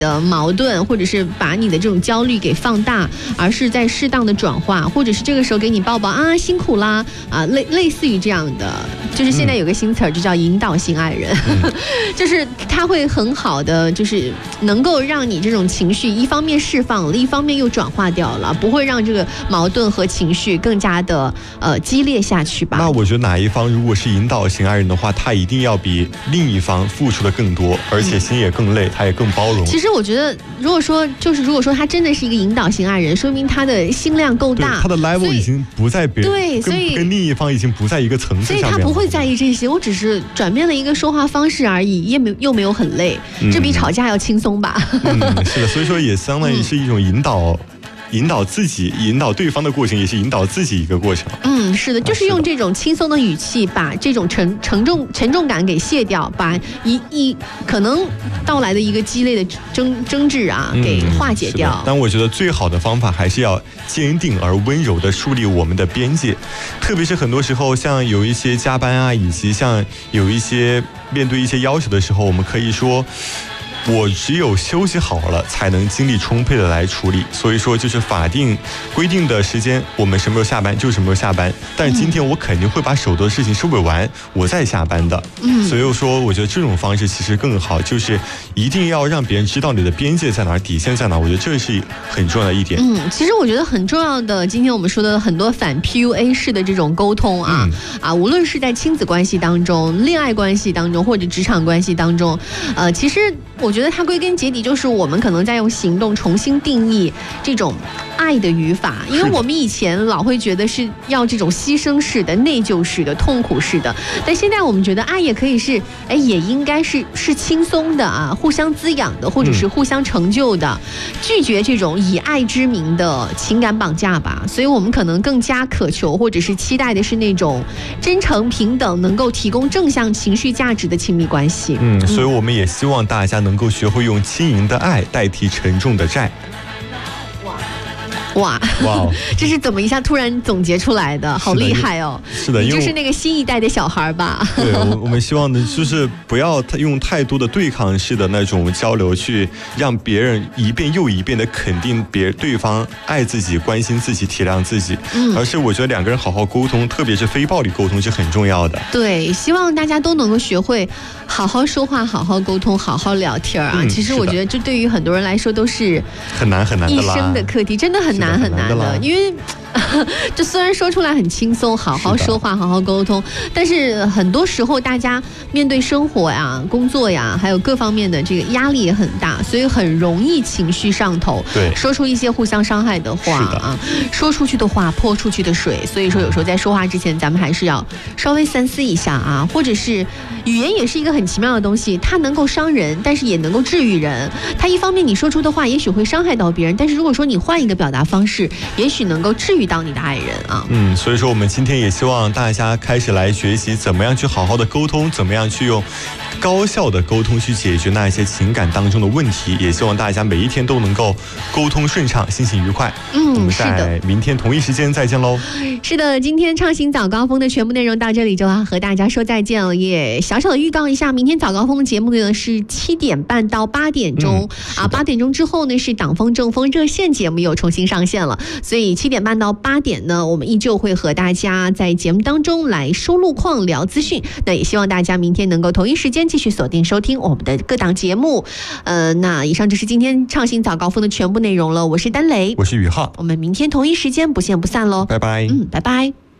的矛盾，或者是把你的这种焦虑给放大，而是在适当的转化，或者是这个时候给你抱抱啊，辛苦啦啊，类似于这样的，就是现在有个新词儿就叫引导型爱人，就是他会很好的，就是能够让你这种情绪一方面释放了，一方面又转化掉了，不会让这个矛盾和情绪更加的激烈下去吧。 那我觉得哪一方如果是引导型爱人的话，他一定要比另一方付出的更多，而且心也更累，他也更包容。 其实我觉得，如果说他真的是一个引导型爱人，说明他的心量够大， 他的 level 已经不在别人， 对，所以跟另一方已经不在一个层次上面了， 所以他不会在意这些。我只是转变了一个说话方式而已，又没有很累，这比吵架要轻松吧？ 是的，所以说也相当于是一种引导自己、引导对方的过程，也是引导自己一个过程。 是的，就是用这种轻松的语气，把这种沉重感给卸掉，把可能到来的一个激烈的争执啊，给化解掉。 但我觉得最好的方法还是要坚定而温柔地树立我们的边界，特别是很多时候，像有一些加班啊，以及像有一些面对一些要求的时候，我们可以说，我只有休息好了，才能精力充沛的来处理。所以说，就是法定规定的时间，我们什么时候下班就什么时候下班。但是今天我肯定会把手头的事情收尾完，我再下班的。所以说，我觉得这种方式其实更好，就是一定要让别人知道你的边界在哪儿，底线在哪儿。我觉得这是很重要的一点。 其实我觉得很重要的，今天我们说的很多反 PUA 式的这种沟通啊，无论是在亲子关系当中、恋爱关系当中，或者职场关系当中，其实我觉得它归根结底就是我们可能在用行动重新定义这种爱的语法，因为我们以前老会觉得是要这种牺牲式的、内疚式的、痛苦式的，但现在我们觉得爱也可以是，也应该是轻松的啊，互相滋养的，或者是互相成就的，拒绝这种以爱之名的情感绑架吧。所以我们可能更加渴求或者是期待的是那种真诚平等，能够提供正向情绪价值的亲密关系。 所以我们也希望大家能够学会用轻盈的爱代替沉重的债。 哇，这是怎么一下突然总结出来的？好厉害哦！ 是的， 你就是那个新一代的小孩吧？ 对，我们希望的就是不要用太多的对抗式的那种交流，去让别人一遍又一遍的肯定对方爱自己、关心自己、体谅自己，而是我觉得两个人好好沟通，特别是非暴力沟通是很重要的。 对，希望大家都能够学会好好说话、好好沟通、好好聊天啊！其实我觉得这对于很多人来说都是很难的啦， 一生的课题，真的很难的，因为这虽然说出来很轻松，好好说话，好好沟通，但是很多时候大家面对生活呀、工作呀，还有各方面的这个压力也很大，所以很容易情绪上头， 对， 说出一些互相伤害的话啊，说出去的话泼出去的水。所以说有时候在说话之前，咱们还是要稍微三思一下啊，或者是语言也是一个很奇妙的东西，它能够伤人，但是也能够治愈人。它一方面你说出的话也许会伤害到别人，但是如果说你换一个表达方式，也许能够治愈到你的爱人啊。 所以说我们今天也希望大家开始来学习怎么样去好好的沟通，怎么样去用高效的沟通去解决那一些情感当中的问题，也希望大家每一天都能够沟通顺畅，心情愉快。我们在明天同一时间再见喽。 是的，今天畅行早高峰的全部内容到这里就要和大家说再见了，也小小的预告一下，明天早高峰的节目呢是7点半到8点钟8点钟之后呢是党风政风热线节目又重新上线了，所以7点半到8点呢，我们依旧会和大家在节目当中来说路况、聊资讯。那也希望大家明天能够同一时间继续锁定收听我们的各档节目。那以上就是今天畅行早高峰的全部内容了。我是丹雷， 我是宇浩， 我们明天同一时间不见不散喽。 拜拜。 拜拜。